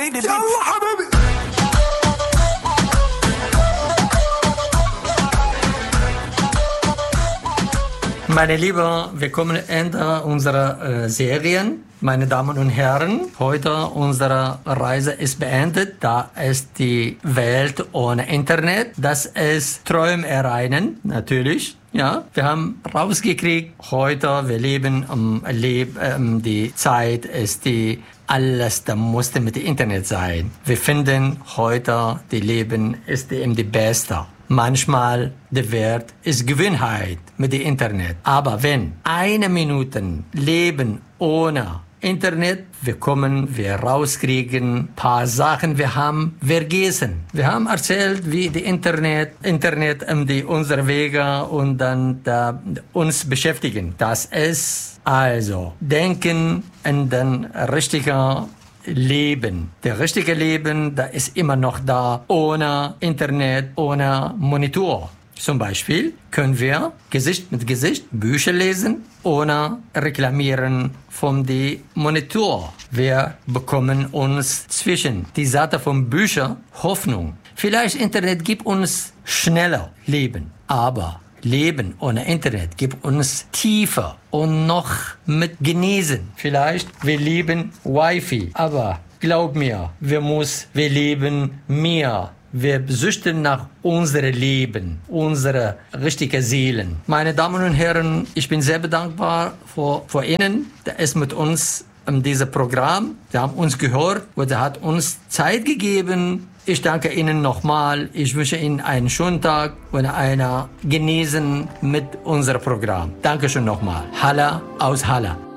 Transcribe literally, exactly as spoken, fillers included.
عيني يلا حبيبي. Meine Lieben, willkommen Ende unserer äh, Serien. Meine Damen und Herren, heute unsere Reise ist beendet. Da ist die Welt ohne Internet. Das ist Träume erreichen, natürlich. Ja, wir haben rausgekriegt, heute, wir leben, um, leb, um, die Zeit ist die, alles, da musste mit dem Internet sein. Wir finden heute, die Leben ist eben die Beste. Manchmal der Wert ist Gewohnheit mit dem Internet. Aber wenn eine Minute Leben ohne Internet, wir kommen, wir rauskriegen, paar Sachen, wir haben vergessen. Wir haben erzählt, wie die Internet, Internet um die unsere Wege und dann da, uns beschäftigen. Das ist also denken an den richtigen Leben. Der richtige Leben, da ist immer noch da, ohne Internet, ohne Monitor. Zum Beispiel können wir Gesicht mit Gesicht Bücher lesen, ohne reklamieren von dem Monitor. Wir bekommen uns zwischen die Seite von Büchern Hoffnung. Vielleicht Internet gibt uns schneller Leben, aber Leben ohne Internet gibt uns tiefer und noch mit Genießen. Vielleicht wir lieben Wi-Fi, aber glaub mir, wir muss, wir leben mehr. Wir süchten nach unserem Leben, unsere richtigen Seelen. Meine Damen und Herren, ich bin sehr dankbar vor, vor Ihnen. Der ist mit uns in diesem Programm. Sie haben uns gehört und er hat uns Zeit gegeben. Ich danke Ihnen nochmal. Ich wünsche Ihnen einen schönen Tag und einen Genießen mit unserem Programm. Dankeschön nochmal. Halle aus Halle.